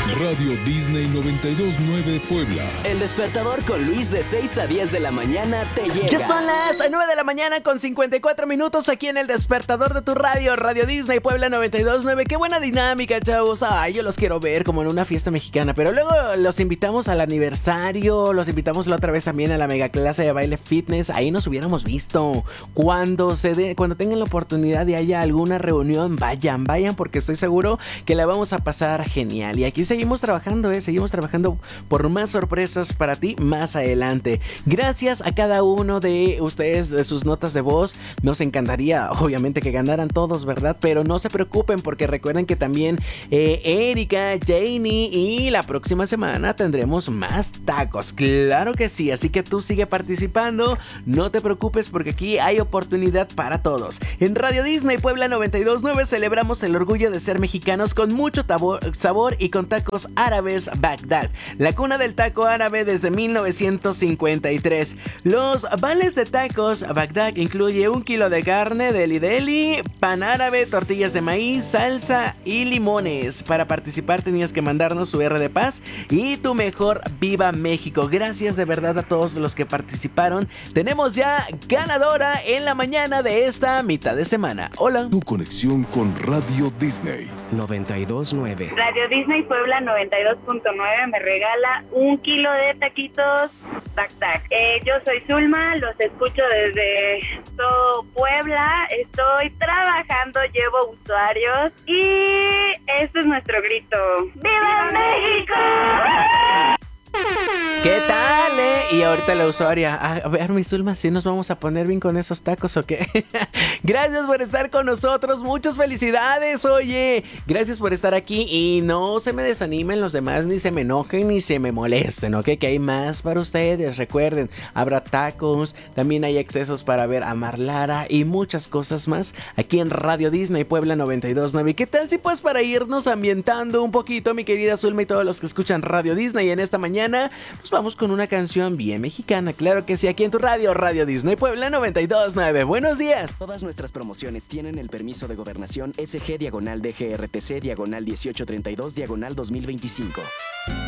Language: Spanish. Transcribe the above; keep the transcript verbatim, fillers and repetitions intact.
Radio Disney noventa y dos punto nueve Puebla. El despertador con Luis de seis a diez de la mañana te llega. Ya son las nueve de la mañana con cincuenta y cuatro minutos aquí en el despertador de tu radio, Radio Disney Puebla noventa y dos punto nueve. Qué buena dinámica, chavos. Ay, yo los quiero ver como en una fiesta mexicana. Pero luego los invitamos al aniversario, los invitamos la otra vez también a la mega clase de baile fitness. Ahí nos hubiéramos visto. Cuando se dé, cuando tengan la oportunidad y haya alguna reunión, vayan, vayan, porque estoy seguro que la vamos a pasar genial. Y aquí seguimos trabajando, eh, seguimos trabajando por más sorpresas para ti más adelante. Gracias a cada uno de ustedes, de sus notas de voz. Nos encantaría, obviamente, que ganaran todos, ¿verdad? Pero no se preocupen, porque recuerden que también eh, Erika, Janie y la próxima semana tendremos más tacos. Claro que sí, así que tú sigue participando. No te preocupes, porque aquí hay oportunidad para todos. En Radio Disney Puebla noventa y dos punto nueve celebramos el orgullo de ser mexicanos con mucho tabor, sabor y con tacos árabes Bagdad, la cuna del taco árabe desde mil novecientos cincuenta y tres. Los vales de tacos Bagdad incluye un kilo de carne deli deli, pan árabe, tortillas de maíz, salsa y limones. Para participar tenías que mandarnos tu R de paz y tu mejor Viva México. Gracias de verdad a todos los que participaron. Tenemos ya ganadora en la mañana de esta mitad de semana. Hola. Tu conexión con Radio Disney noventa y dos punto nueve. Radio Disney Puebla noventa y dos punto nueve me regala un kilo de taquitos Tac Tac. Eh, yo soy Zulma, los escucho desde todo Puebla. Estoy trabajando, llevo usuarios y este es nuestro grito. ¡Viva México! ¿Qué tal, eh? Y ahorita la usuaria, a ver, mi Zulma, ¿sí nos vamos a poner bien con esos tacos o qué? Gracias por estar con nosotros, muchas felicidades, oye. Gracias por estar aquí y no se me desanimen los demás, ni se me enojen, ni se me molesten, ¿ok? Que hay más para ustedes, recuerden, habrá tacos, también hay excesos para ver a Marlara y muchas cosas más aquí en Radio Disney Puebla noventa y dos punto nueve. ¿Qué tal si pues para irnos ambientando un poquito, mi querida Zulma y todos los que escuchan Radio Disney en esta mañana, pues vamos con una canción bien mexicana, claro que sí, aquí en tu radio, Radio Disney Puebla noventa y dos punto nueve. Buenos días. Todas nuestras promociones tienen el permiso de gobernación S G diagonal D G R T C diagonal dieciocho treinta y dos diagonal dos mil veinticinco.